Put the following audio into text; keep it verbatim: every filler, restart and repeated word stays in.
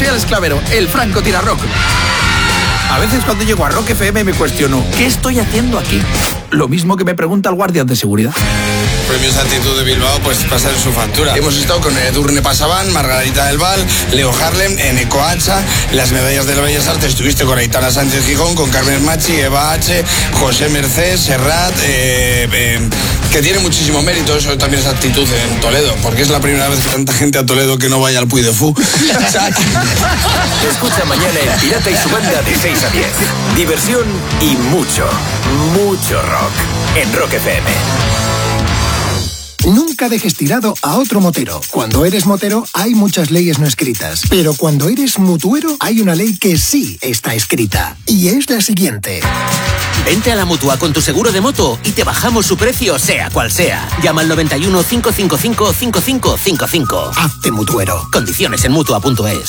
soy Alex Clavero, el Franco Tira Rock. A veces cuando llego a Rock F M me cuestiono, ¿qué estoy haciendo aquí? Lo mismo que me pregunta el guardia de seguridad. Premios Actitud de Bilbao, pues pasan su factura. Hemos estado con Edurne Pasaban, Margarita del Val, Leo Harlem, Eneco Hacha. Las medallas de las Bellas Artes estuviste con Aitana Sánchez Gijón, con Carmen Machi, Eva H, José Mercés, Serrat, eh, eh, que tiene muchísimo mérito. Eso también es actitud en Toledo, porque es la primera vez que tanta gente a Toledo que no vaya al Puy de Fú. Escucha mañana en Pirata y su banda de seis a diez. Diversión y mucho, mucho rock en Rock F M. Nunca dejes tirado a otro motero. Cuando eres motero hay muchas leyes no escritas, pero cuando eres mutuero hay una ley que sí está escrita, y es la siguiente. Vente a la Mutua con tu seguro de moto y te bajamos su precio sea cual sea. Llama al noventa y uno, cinco cinco cinco, cinco cinco cinco cinco. Hazte mutuero. Condiciones en mutua punto es.